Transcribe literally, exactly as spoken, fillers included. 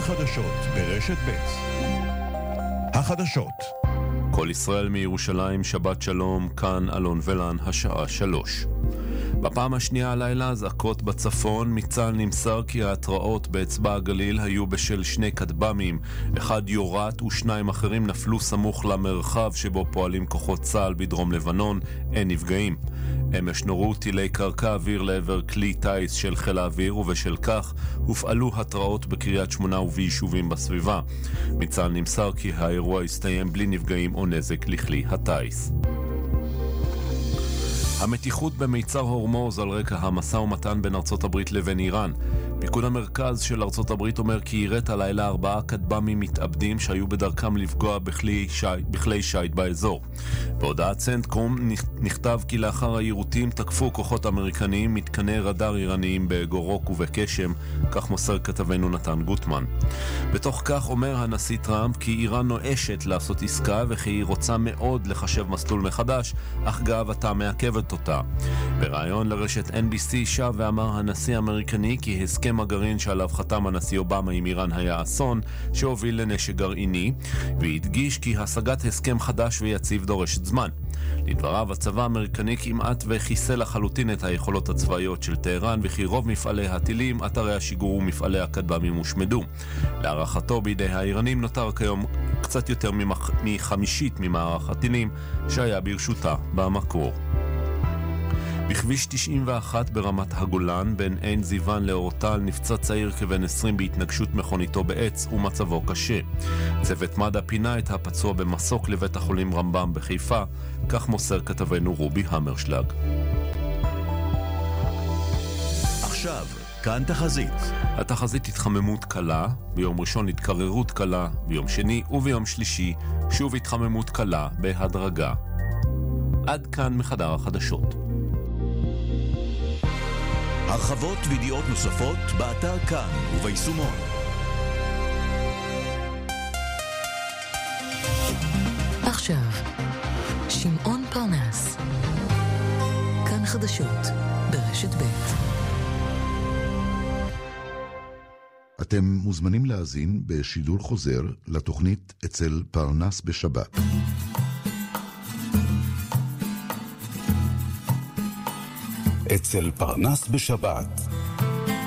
החדשות ברשת ב'. החדשות. כל ישראל מירושלים, שבת שלום, כאן אלון ולן, השעה שלוש. בפעם השנייה הלילה זעקות בצפון. מצה"ל נמסר כי ההתראות באצבע הגליל היו בשל שני כטב"מים, אחד יורט ושניים אחרים נפלו סמוך למרחב שבו פועלים כוחות צה"ל בדרום לבנון. אין נפגעים. אמש נורו טילי קרקע אוויר לעבר כלי טייס של חיל האוויר, ובשל כך הופעלו התראות בקריית שמונה וביישובים בסביבה. מצה"ל נמסר כי האירוע הסתיים בלי נפגעים או נזק לכלי הטייס. המתיחות במיצר הורמוז על רקע המשא ומתן בין ארצות הברית לבין איראן. פיקוד המרכז של ארצות הברית אומר כי יירט הלילה ארבעה כטב"מים מתאבדים שהיו בדרכם לפגוע בכלי שייט, בכלי שייט באזור. בהודעת סנטקום נכתב כי לאחר היירוטים תקפו כוחות אמריקניים מתקני רדאר איראניים בגורוק ובקשם, כך מוסר כתבנו נתן גוטמן. בתוך כך אומר הנשיא טראמפ כי איראן נואשת לעשות עסקה וכי היא רוצה מאוד לחשב מסלול מחדש, אך גאוותה מעכבת אותה. בראיון לרשת אן בי סי שב ואמר הנשיא האמריקני כי הסכם הגרעין שעליו חתם הנשיא אובמה עם איראן היה אסון שהוביל לנשק גרעיני, והדגיש כי השגת הסכם חדש ויציב דורשת זמן. לדבריו, הצבא האמריקני כמעט וחיסל לחלוטין את היכולות הצבאיות של טהרן, וכי רוב מפעלי הטילים, אתרי השיגור ומפעלי הכטב"מים הושמדו. להערכתו, בידי האיראנים נותר כיום קצת יותר ממח... מחמישית ממערך הטילים שהיה ברשותה במקור. בכביש תשעים ואחת ברמת הגולן, בין עין זיוון לאורטל, נפצע צעיר כבן עשרים בהתנגשות מכוניתו בעץ ומצבו קשה. צוות מד"א פינה את הפצוע במסוק לבית החולים רמב"ם בחיפה, כך מוסר כתבנו רובי המרשלג. עכשיו, כאן תחזית. התחזית התחממות קלה, ביום ראשון התקררות קלה, ביום שני וביום שלישי שוב התחממות קלה בהדרגה. עד כאן מחדר החדשות. הרחבות וידיעות נוספות באתר כאן וביישומון. עכשיו, שמעון פרנס. כאן חדשות ברשת ב'. אתם מוזמנים להאזין בשידור חוזר לתוכנית אצל פרנס בשבת. אצל פרנס בשבת,